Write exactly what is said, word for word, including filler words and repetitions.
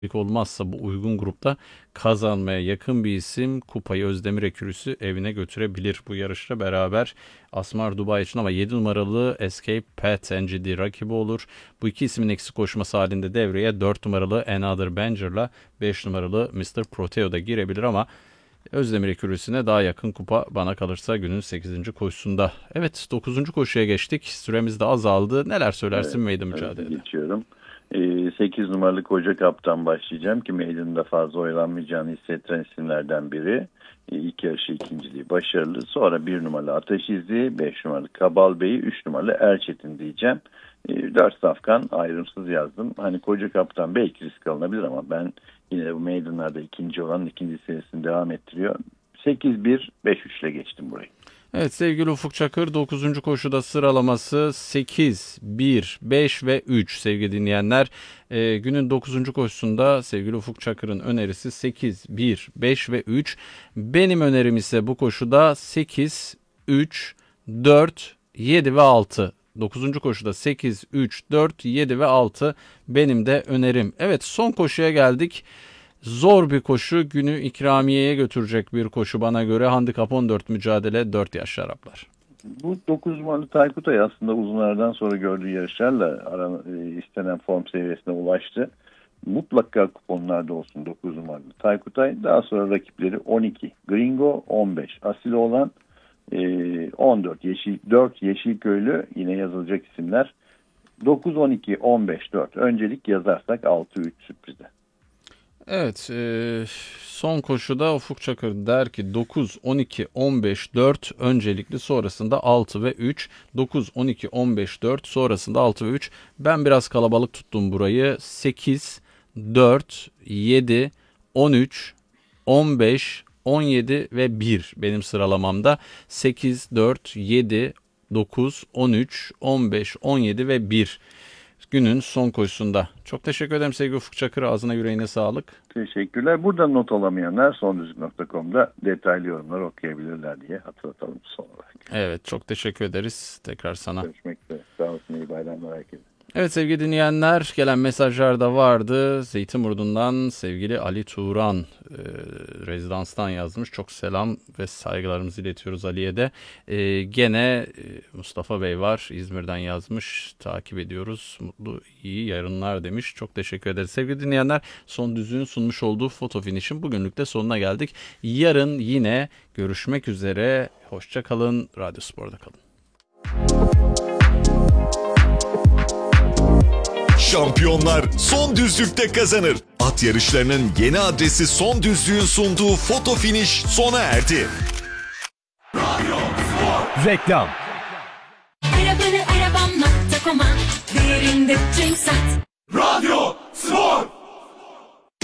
olmazsa bu uygun grupta kazanmaya yakın bir isim kupayı Özdemir Ekürüsü evine götürebilir bu yarışla beraber Asmar Dubai için, ama yedi numaralı Escape Pat N G D rakibi olur. Bu iki ismin eksik koşması halinde devreye dört numaralı Another Banger'la beş numaralı mister Proteo da girebilir, ama Özdemir Ekürüsü'ne daha yakın kupa bana kalırsa günün sekizinci koşusunda. Evet, dokuzuncu koşuya geçtik. Süremiz de azaldı. Neler söylersin Evet, meydan evet, mücadelede? geçiyorum. Ee, sekiz numaralı Koca Kaptan başlayacağım ki meydanında fazla oyalanmayacağını hissettiren isimlerden biri. Ee, ilk yarışı ikinciliği başarılı. Sonra bir numaralı Ateş İzi, beş numaralı Kabal Bey'i, üç numaralı Erçetin diyeceğim. Ee, dört safkan ayrımsız yazdım. Hani Koca Kaptan belki risk alınabilir ama ben yine de bu meydanlarda ikinci olan ikinci serisini devam ettiriyor. sekiz bir beş üç ile geçtim burayı. Evet sevgili Ufuk Çakır, dokuzuncu koşuda sıralaması sekiz, bir, beş ve üç sevgili dinleyenler. Ee, günün dokuzuncu koşusunda sevgili Ufuk Çakır'ın önerisi sekiz, bir, beş ve üç. Benim önerim ise bu koşuda sekiz, üç, dört, yedi ve altı. dokuzuncu koşuda sekiz, üç, dört, yedi ve altı benim de önerim. Evet, son koşuya geldik. Zor bir koşu, günü ikramiyeye götürecek bir koşu bana göre. Handikap on dört mücadele, dört yaş Araplar. Bu dokuz numaralı Taykutay aslında uzunlardan sonra gördüğü yarışlarla ara, e, istenen form seviyesine ulaştı. Mutlaka kuponlarda olsun dokuz numaralı Taykutay. Daha sonra rakipleri on iki Gringo, on beş Asil olan, e, on dört Yeşil, dört Yeşilköylü yine yazılacak isimler. dokuz, on iki, on beş, dört. Öncelik yazarsak altı üç sürprize. Evet, e, son koşuda Ufuk Çakır der ki dokuz, on iki, on beş, dört öncelikli, sonrasında altı ve üç. dokuz, on iki, on beş, dört sonrasında altı ve üç. Ben biraz kalabalık tuttum burayı. sekiz, dört, yedi, on üç, on beş, on yedi ve bir benim sıralamamda. sekiz, dört, yedi, dokuz, on üç, on beş, on yedi ve bir. Günün son koşusunda. Çok teşekkür ederim sevgili Ufuk Çakır. Ağzına yüreğine sağlık. Teşekkürler. Burada not alamayanlar sondüzlük nokta com'da detaylı yorumları okuyabilirler diye hatırlatalım son olarak. Evet, çok teşekkür ederiz tekrar sana. Görüşmek üzere. Sağ olsun. İyi bayramlar herkese. Evet sevgili dinleyenler, gelen mesajlar da vardı. Zeytinburnu'ndan sevgili Ali Turan e, rezidanstan yazmış. Çok selam ve saygılarımızı iletiyoruz Ali'ye de. E, gene e, Mustafa Bey var, İzmir'den yazmış. Takip ediyoruz. Mutlu iyi yarınlar demiş. Çok teşekkür ederiz. Sevgili dinleyenler, Son Düzlüğün sunmuş olduğu Foto Finish'in bugünlük de sonuna geldik. Yarın yine görüşmek üzere. Hoşça kalın. Radyo Spor'da kalın. Şampiyonlar son düzlükte kazanır. At yarışlarının yeni adresi Son Düzlük'ün sunduğu Foto Finish sona erdi. Radyo Spor. Reklam. Arabanı arabam nokta com'a değerinde Cenk Sat. Radyo